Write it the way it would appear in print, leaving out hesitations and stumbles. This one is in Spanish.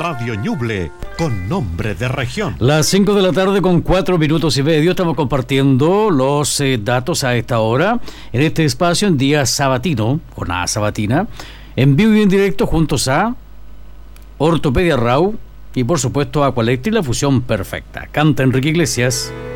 Radio Ñuble, con nombre de región. Las 5 de la tarde con 4 minutos y medio, estamos compartiendo los datos a esta hora, en este espacio en día sabatino, jornada sabatina, en vivo y en directo juntos a Ortopedia Rau y por supuesto Aqualectric, la fusión perfecta. Canta Enrique Iglesias.